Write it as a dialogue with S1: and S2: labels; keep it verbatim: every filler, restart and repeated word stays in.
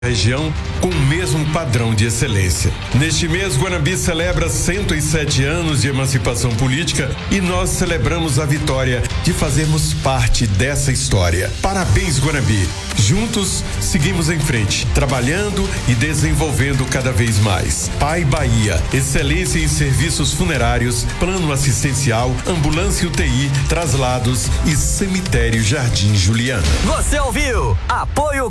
S1: região com o mesmo padrão de excelência. Neste mês, Guanambi celebra cento e sete anos de emancipação política e nós celebramos a vitória de fazermos parte dessa história. Parabéns, Guanambi! Juntos, seguimos em frente, trabalhando e desenvolvendo cada vez mais. Pai Bahia, excelência em serviços funerários, plano assistencial, ambulância U T I, traslados e cemitério Jardim Juliana.
S2: Você ouviu? Apoio